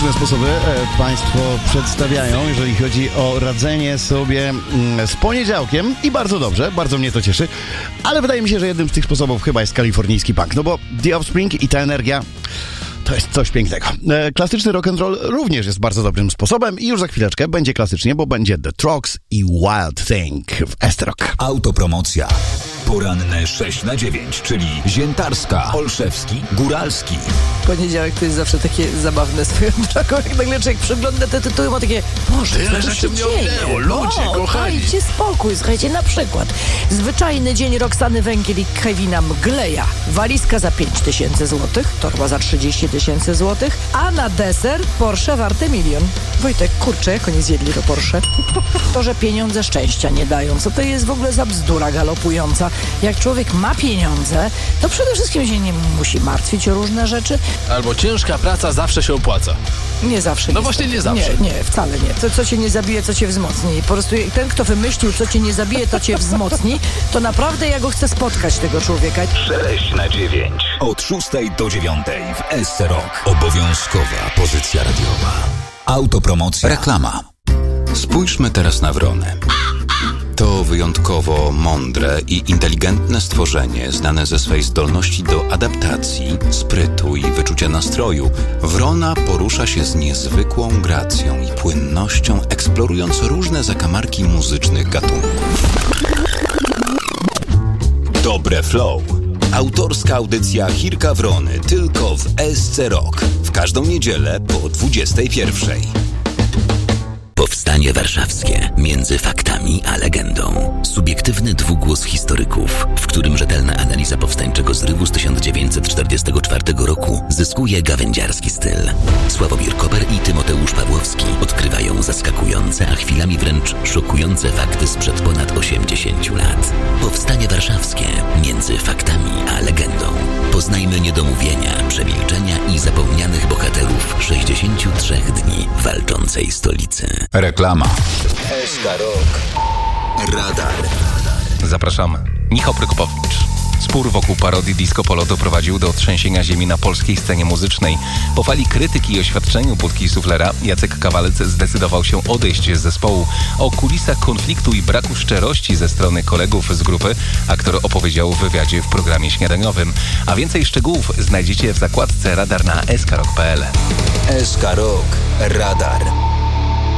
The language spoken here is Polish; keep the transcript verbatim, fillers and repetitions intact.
różne sposoby e, Państwo przedstawiają, jeżeli chodzi o radzenie sobie mm, z poniedziałkiem i bardzo dobrze, bardzo mnie to cieszy, ale wydaje mi się, że jednym z tych sposobów chyba jest kalifornijski punk, no bo The Offspring i ta energia to jest coś pięknego. E, klasyczny rock'n'roll również jest bardzo dobrym sposobem i już za chwileczkę będzie klasycznie, bo będzie The Trogs i Wild Thing w S-Rock. Autopromocja. Poranne sześć na dziewięć, czyli Ziętarska, Olszewski, Góralski. Poniedziałek to jest zawsze takie zabawne swoją drogą. Jak nagle człowiek przegląda te tytuły, ma takie, Boże, tyle co rzeczy się mnie dzieje? ominęło, ludzie, O, kochani. Dajcie spokój, słuchajcie, na przykład Zwyczajny dzień Roxany Węgiel i Kevina Mgleja. Walizka za pięć tysięcy złotych, torba za trzydzieści tysięcy złotych, a na deser Porsche warte milion. Wojtek, kurczę, jak oni zjedli to Porsche? To, że pieniądze szczęścia nie dają. Co to jest w ogóle za bzdura galopująca? Jak człowiek ma pieniądze, to przede wszystkim się nie musi martwić o różne rzeczy. Albo ciężka praca zawsze się opłaca. Nie zawsze. No niestety. właśnie nie zawsze. Nie, nie, wcale nie. To, co cię nie zabije, co cię wzmocni. Po prostu ten, kto wymyślił, co cię nie zabije, to cię wzmocni, to naprawdę ja go chcę spotkać, tego człowieka. sześć na dziewięć. Od szóstej do dziewiątej w S-Rock. Obowiązkowa pozycja radiowa. Autopromocja. Reklama. Spójrzmy teraz na wronę. To wyjątkowo mądre i inteligentne stworzenie, znane ze swej zdolności do adaptacji, sprytu i wyczucia nastroju. Wrona porusza się z niezwykłą gracją i płynnością, eksplorując różne zakamarki muzycznych gatunków. Dobre Flow. Autorska audycja Chirka Wrony tylko w S C Rock. W każdą niedzielę po dwudziestej pierwszej. Powstanie warszawskie między faktami a legendą. Subiektywny dwugłos historyków, w którym rzetelna analiza powstańczego zrywu z tysiąc dziewięćset czterdziestego czwartego roku zyskuje gawędziarski styl. Sławomir Koper i Tymoteusz Pawłowski odkrywają zaskakujące, a chwilami wręcz szokujące fakty sprzed ponad osiemdziesięciu lat. Powstanie warszawskie między faktami a legendą. Poznajmy niedomówienia, przemilczenia i zapomnianych bohaterów sześćdziesięciu trzech dni walczącej stolicy. Reklama. S K Rock. Radar. Zapraszamy. Michał Prokopowicz. Spór wokół parodii Disco Polo doprowadził do trzęsienia ziemi na polskiej scenie muzycznej. Po fali krytyki i oświadczeniu Budki i Suflera Jacek Kawalec zdecydował się odejść z zespołu. O kulisach konfliktu i braku szczerości ze strony kolegów z grupy aktor opowiedział w wywiadzie w programie śniadaniowym. A więcej szczegółów znajdziecie w zakładce Radar na s k rock kropka p l. S K Rock. Radar.